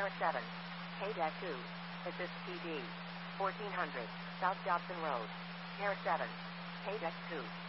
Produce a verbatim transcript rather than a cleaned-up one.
Care seven. K two. Assist P D. fourteen hundred. South Dobson Road. Care seven. K two.